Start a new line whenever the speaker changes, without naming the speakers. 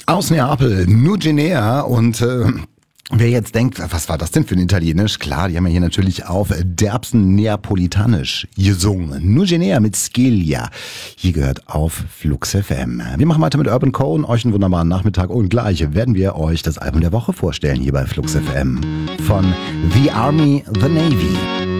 Aus Neapel, Nugenea und wer jetzt denkt, was war das denn für ein Italienisch? Klar, die haben ja hier natürlich auf derbsten Neapolitanisch gesungen. Nugenea mit Scelia. Hier gehört auf Flux FM. Wir machen weiter mit Urban Cone. Euch einen wunderbaren Nachmittag und gleich werden wir euch das Album der Woche vorstellen hier bei Flux FM. Von The Army, The Navy.